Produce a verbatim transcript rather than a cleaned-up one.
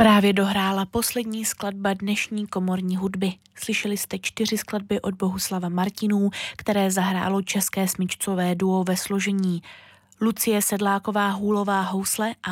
Právě dohrála poslední skladba dnešní komorní hudby. Slyšeli jste čtyři skladby od Bohuslava Martinů, které zahrálo české smyčcové duo ve složení Lucie Sedláková Hůlová housle a